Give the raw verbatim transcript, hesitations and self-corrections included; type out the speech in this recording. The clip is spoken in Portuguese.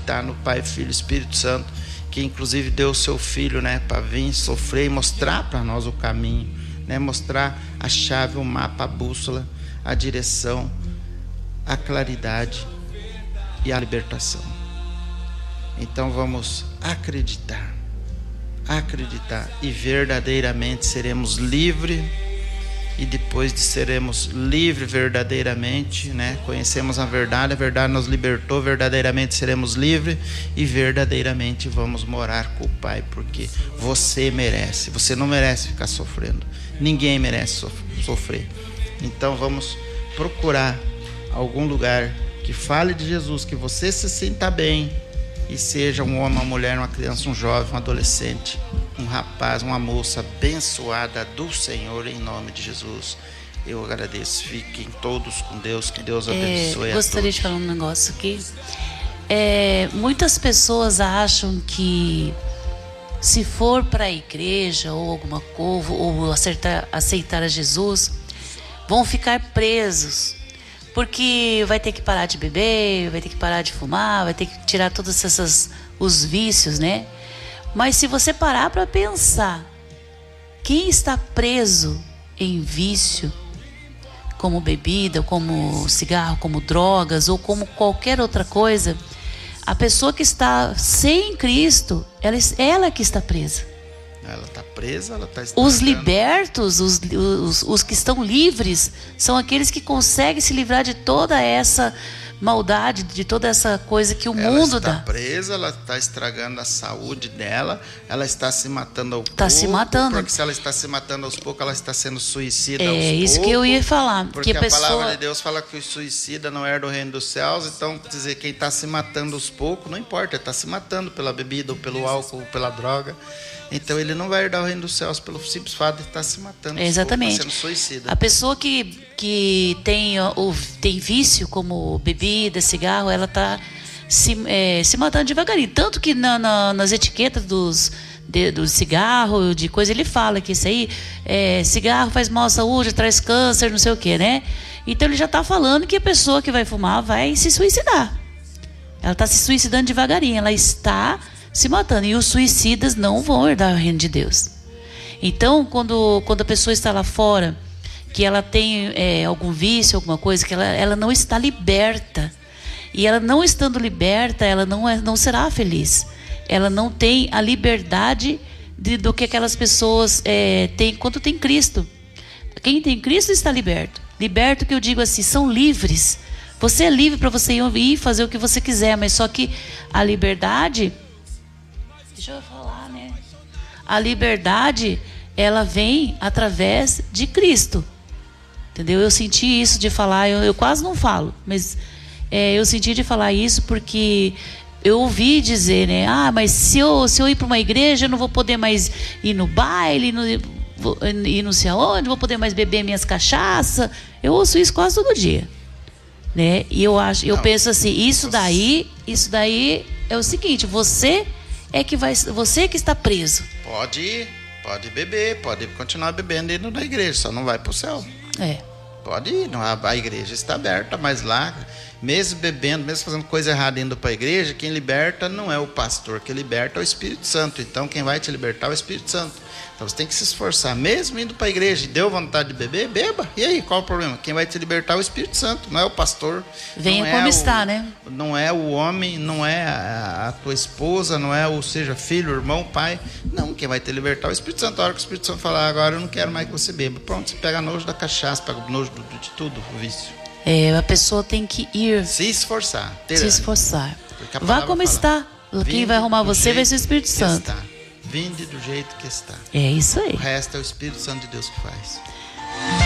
acreditar no Pai, Filho e Espírito Santo, que inclusive deu o seu Filho, né, para vir sofrer e mostrar para nós o caminho, né, mostrar a chave, o mapa, a bússola, a direção, a claridade e a libertação. Então vamos acreditar, acreditar e verdadeiramente seremos livres. E depois de seremos livres verdadeiramente, né? Conhecemos a verdade, a verdade nos libertou, verdadeiramente seremos livres e verdadeiramente vamos morar com o Pai, porque você merece, você não merece ficar sofrendo, ninguém merece sofrer. Então vamos procurar algum lugar que fale de Jesus, que você se sinta bem e seja um homem, uma mulher, uma criança, um jovem, um adolescente, um rapaz, uma moça abençoada do Senhor, em nome de Jesus. Eu agradeço. Fiquem todos com Deus, que Deus abençoe. É, a gostaria todos. de falar um negócio aqui. É, muitas pessoas acham que se for para a igreja ou alguma coisa, ou aceitar, aceitar a Jesus, vão ficar presos. Porque vai ter que parar de beber, vai ter que parar de fumar, vai ter que tirar todos esses, os vícios, né? Mas se você parar para pensar, quem está preso em vício, como bebida, como cigarro, como drogas ou como qualquer outra coisa, a pessoa que está sem Cristo, ela, ela que está presa. Ela está presa, ela está Os libertos, os, os, os que estão livres, são aqueles que conseguem se livrar de toda essa maldade, de toda essa coisa que o ela mundo dá. Ela dá. está presa, ela está estragando a saúde dela, ela está se matando ao pouco. Está se matando. Porque se ela está se matando aos poucos, ela está sendo suicida aos poucos. É isso pouco, que eu ia falar. Porque que a, a pessoa... palavra de Deus fala que o suicida não herda o reino dos céus. Então, quer dizer, quem está se matando aos poucos, não importa, está se matando pela bebida, ou pelo álcool, ou pela droga. Então ele não vai herdar o reino dos céus pelo simples fato de estar se matando. Exatamente. Pouco, sendo suicida. A pessoa que, que tem, ou, tem vício, como bebida, cigarro, ela está se, é, se matando devagarinho. Tanto que na, na, nas etiquetas dos, de, do cigarro, de coisa, ele fala que isso aí, é, cigarro faz mal à saúde, traz câncer, não sei o que, né? Então ele já está falando que a pessoa que vai fumar vai se suicidar. Ela está se suicidando devagarinho, ela está se matando. E os suicidas não vão herdar o reino de Deus. Então, quando, quando a pessoa está lá fora, que ela tem é, algum vício, alguma coisa, que ela, ela não está liberta. E ela não estando liberta, ela não, é, não será feliz. Ela não tem a liberdade de, do que aquelas pessoas é, têm quando tem Cristo. Quem tem Cristo está liberto. Liberto, que eu digo assim, são livres. Você é livre para você ir e fazer o que você quiser, mas só que a liberdade... Deixa eu falar, né? A liberdade, ela vem através de Cristo. Entendeu? Eu senti isso de falar, eu, eu quase não falo, mas é, eu senti de falar isso porque eu ouvi dizer, né? Ah, mas se eu, se eu ir para uma igreja, eu não vou poder mais ir no baile, no, vou, ir não sei aonde, não vou poder mais beber minhas cachaças. Eu ouço isso quase todo dia. Né? E eu, acho, eu penso assim, isso daí, isso daí é o seguinte, você... é que vai, você que está preso. Pode ir, pode beber, pode continuar bebendo indo na igreja, só não vai para o céu. É. Pode ir, não, a, a igreja está aberta, mas lá, mesmo bebendo, mesmo fazendo coisa errada indo para a igreja, quem liberta não é o pastor, quem liberta é o Espírito Santo. Então quem vai te libertar é o Espírito Santo. Então você tem que se esforçar, mesmo indo para a igreja, deu vontade de beber, beba. E aí, qual o problema? Quem vai te libertar é o Espírito Santo, não é o pastor. Venha como é está, o, né? Não é o homem, não é a, a tua esposa, não é o seja filho, irmão, pai. Não, quem vai te libertar é o Espírito Santo. A hora que o Espírito Santo falar, agora eu não quero mais que você beba. Pronto, você pega nojo da cachaça, pega nojo de, de tudo, o vício. É, a pessoa tem que ir. Se esforçar. Ter se ânimo. esforçar. Vá como está. Quem vai arrumar você vai ser o Espírito Santo. Está. Vinde do jeito que está. É isso aí. O resto é o Espírito Santo de Deus que faz.